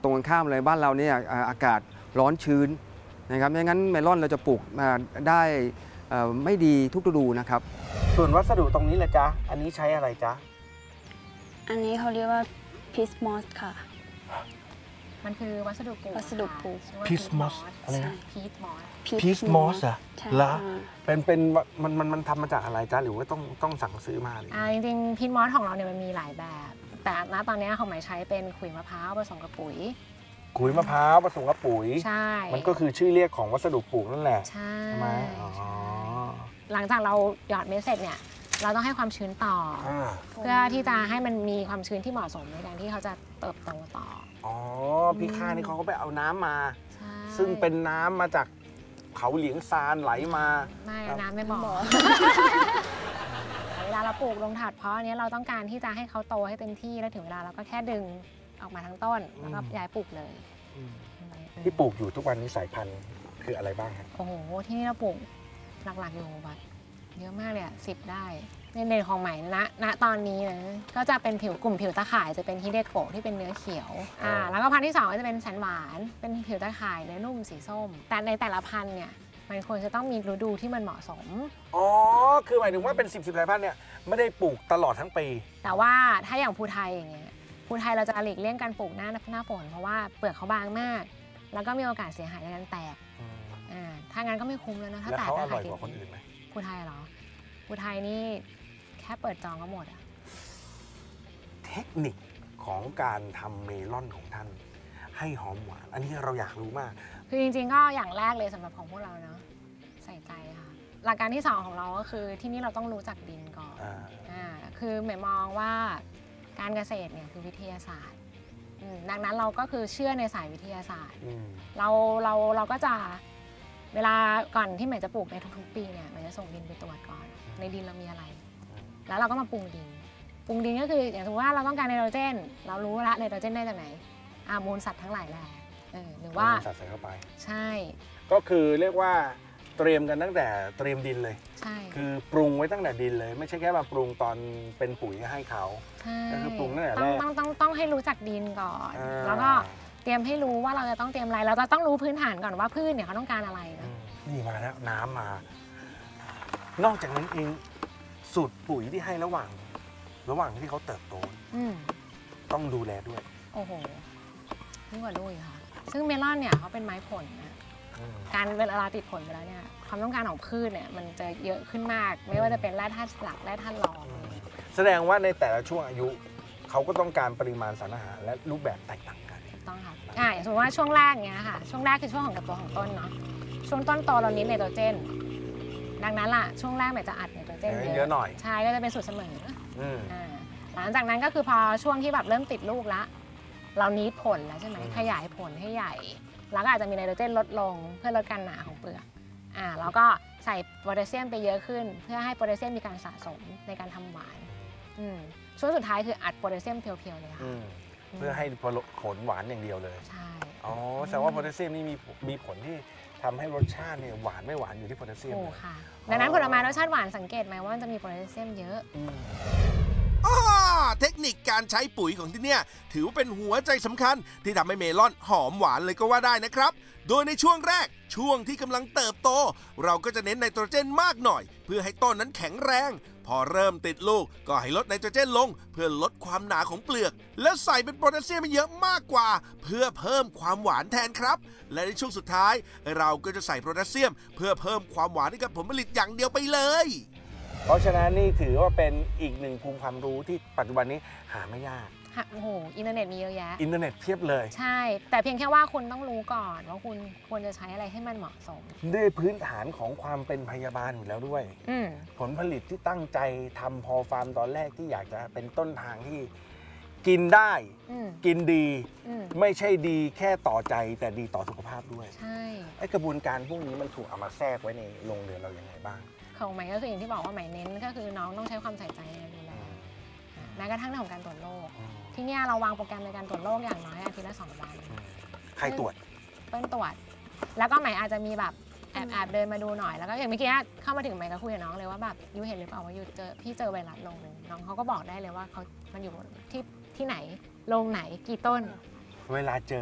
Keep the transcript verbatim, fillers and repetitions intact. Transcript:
ตรงกันข้ามเลยบ้านเราเนี่ยอากาศร้อนชื้นนะครับไม่งั้นเมลอนเราจะปลูกได้ไม่ดีทุกฤดูนะครับส่วนวัสดุตรงนี้แหละจ๊ะอันนี้ใช้อะไรจ๊ะอันนี้เขาเรียกว่าพิสมอสค่ะมันคือวัสดุปลูกวัสดุปลูกพิสมอสอะไรนะพีทมอสพีทมอสอะละเป็นเป็นมันมันมันทำมาจากอะไรจ๊ะหรือว่าต้องต้องสั่งซื้อมาเลยอ่าจริงๆพีทมอสของเราเนี่ยมันมีหลายแบบ แต่ณตอนนี้ของหมายใช้เป็นขุยมะพร้าวผสมกับปุ๋ยขุยมะพร้าวผสมกับปุ๋ยใช่มันก็คือชื่อเรียกของวัสดุปลูกนั่นแหละใช่ไหมอ๋อหลังจากเราหยอดเม็ดเสร็จเนี่ยเราต้องให้ความชื้นต่อเพื่อที่จะให้มันมีความชื้นที่เหมาะสมในการที่เขาจะเติบโตต่ออ๋อพี่ข้านี่เขาก็ไปเอาน้ำมาซึ่งเป็นน้ำมาจากเขาเหลียงซานไหลมาไม่น้ำไม่บอกเวลาเราปลูกลงถาดเพาะอันนี้เราต้องการที่จะให้เขาโตให้เต็มที่แล้วถึงเวลาเราก็แค่ดึงออกมาทั้งต้นแล้วก็ย้ายปลูกเลยที่ปลูกอยู่ทุกวันนี้สายพันธุ์คืออะไรบ้างครับโอ้โหที่นี่เราปลูกหลักๆอยู่แบบเยอะมากเลยอ่ะสิบได้ในเด่นของใหม่ณณตอนนี้นะก็จะเป็นผิวกลุ่มผิวตะข่ายจะเป็นฮิเดโกะที่เป็นเนื้อเขียวอ่าแล้วก็พันธุ์ที่สองก็จะเป็นแสนหวานเป็นผิวตะข่ายเนื้อนุ่มสีส้มแต่ในแต่ละพันธุ์เนี่ยมันควรจะต้องมีฤดูที่มันเหมาะสมอ๋อคือหมายถึงว่าเป็นสิบสิบสายพันธุ์เนี่ยไม่ได้ปลูกตลอดทั้งปีแต่ว่าถ้าอย่างภูไทยอย่างเงี้ยภูไทยเราจะหลีกเลี่ยงการปลูกหน้าหน้าฝนเพราะว่าเปลือกเขาบางมากแล้วก็มีโอกาสเสียหายในการแตกอ่าถ้างั้นก็ไม่คุ้มแล้วนะถ้าแตกแล้วเขาอร่อยกว่าคนอื่นไหมภูไทยเหรอภูไทยนี่แค่เปิดจองก็หมดอะเทคนิคของการทำเมลอนของท่านให้หอมหวานอันนี้เราอยากรู้มากคือจริงๆก็อย่างแรกเลยสำหรับของพวกเราเนาะใส่ใจค่ะหลักการที่สองของเราก็คือที่นี่เราต้องรู้จักดินก่อนอ่าคือหมายมองว่าการเกษตรเนี่ยคือวิทยาศาสตร์ดังนั้นเราก็คือเชื่อในสายวิทยาศาสตร์เราเราเราก็จะเวลาก่อนที่หมายจะปลูกในทุกๆปีเนี่ยหมายจะส่งดินไปตรวจก่อนในดินเรามีอะไรแล้วเราก็มาปรุงดินปรุงดินก็คืออย่างสมมติว่าเราต้องการไนโตรเจนเรารู้ละไนโตรเจนได้จากไหนอามูลสัตว์ทั้งหลายแหละหรือว่าสัตว์ใส่เข้าไปใช่ก็คือเรียกว่าเตรียมกันตั้งแต่เตรียมดินเลยใช่คือปรุงไว้ตั้งแต่ดินเลยไม่ใช่แค่มาปรุงตอนเป็นปุ๋ยให้เขาก็คือปรุงตั้งแต่แรกต้องต้องต้องให้รู้จักดินก่อนแล้วก็เตรียมให้รู้ว่าเราจะต้องเตรียมอะไรเราจะต้องรู้พื้นฐานก่อนว่าพืชเนี่ยเขาต้องการอะไรนะนี่มาแล้วน้ำมานอกจากนั้นเองสูตรปุ๋ยที่ให้ระหว่างระหว่างที่เขาเติบโตต้องดูแลด้วยโอ้โหยิ่งกว่าลูกค่ะซึ่งเมลอนเนี่ยเขาเป็นไม้ผลนะการเวลาติดผลไปแล้วเนี่ยความต้องการของพืชเนี่ยมันจะเยอะขึ้นมากไม่ว่าจะเป็นแร่ธาตุหลักแร่ธาตุรองแสดงว่าในแต่ละช่วงอายุเขาก็ต้องการปริมาณสารอาหารและรูปแบบแตกต่างกันถูกต้องค่ะอ่าอย่างสมมติว่าช่วงแรกเนี้ยค่ะช่วงแรกคือช่วงของเติบโตของต้นเนาะช่วงต้นโตเราเน้นไนโตรเจนดังนั้นล่ะช่วงแรกมันจะอัดไนโตรเจนเยอะหน่อยใช่ก็จะเป็นสูตรเสมอหลังจากนั้นก็คือพอช่วงที่แบบเริ่มติดลูกละเรานิดผลแล้วใช่ไหมขยายผลให้ใหญ่แล้วก็อาจจะมีไนโตรเจนลดลงเพื่อลดการหนาของเปลือกอ่าแล้วก็ใส่โพแทสเซียมไปเยอะขึ้นเพื่อให้โพแทสเซียมมีการสะสมในการทำหวานช่วงสุดท้ายคืออัดโพแทสเซียมเพียวๆเลยค่ะเพื่อให้ผลหวานอย่างเดียวเลยใช่อ๋อแสดงว่าโพแทสเซียมนี่มีมีผลที่ทำให้รสชาติเนี่ยหวานไม่หวานอยู่ที่โพแทสเซียมโอ้ค่ะดังนั้นผลไม้รสชาติหวานสังเกตไหมว่าจะมีโพแทสเซียมเยอะเทคนิคการใช้ปุ๋ยของที่เนี่ยถือว่าเป็นหัวใจสำคัญที่ทำให้เมลอนหอมหวานเลยก็ว่าได้นะครับโดยในช่วงแรกช่วงที่กำลังเติบโตเราก็จะเน้นไนโตรเจนมากหน่อยเพื่อให้ต้นนั้นแข็งแรงพอเริ่มติดลูกก็ให้ลดไนโตรเจนลงเพื่อลดความหนาของเปลือกและใส่เป็นโพแทสเซียมเยอะมากกว่าเพื่อเพิ่มความหวานแทนครับและในช่วงสุดท้ายเราก็จะใส่โพแทสเซียมเพื่อเพิ่มความหวานให้กับผลผลิตอย่างเดียวไปเลยเพราะฉะนั้นนี่ถือว่าเป็นอีกหนึ่งภูมิความรู้ที่ปัจจุบันนี้หาไม่ยากโอ้โหอินเทอร์เน็ตมีเยอะแยะอินเทอร์เน็ตเพียบเลยใช่แต่เพียงแค่ว่าคุณต้องรู้ก่อนว่าคุณควรจะใช้อะไรให้มันเหมาะสมด้วยพื้นฐานของความเป็นพยาบาลอยู่แล้วด้วยผลผลิตที่ตั้งใจทำพอฟาร์มตอนแรกที่อยากจะเป็นต้นทางที่กินได้กินดีไม่ใช่ดีแค่ต่อใจแต่ดีต่อสุขภาพด้วยใช่ไอ้กระบวนการพวกนี้มันถูกเอามาแทรกไว้ในโรงเรือนเราอย่างไรบ้างของใหม่ก็คืออย่างที่บอกว่าใหม่เน้นก็คือน้องต้องใช้ความใส่ใจในการดูแลแม้กระทั่งเรื่องของการตรวจโรคที่นี่เราวางโปรแกรมในการตรวจโรคอย่างน้อยอาทิตย์ละสองวันใครตรวจเปิ้ลตรวจแล้วก็ใหม่อาจจะมีแบบแอบแอบเดินมาดูหน่อยแล้วก็อย่างเมื่อกี้เข้ามาถึงใหม่ก็คุยกับน้องเลยว่าแบบยูเห็นหรือเปล่าว่ายูเจอพี่เจอไวรัสลงหนึ่งน้องเขาก็บอกได้เลยว่าเขามันอยู่ที่ที่ไหนลงไหนกี่ต้นเวลาเจอ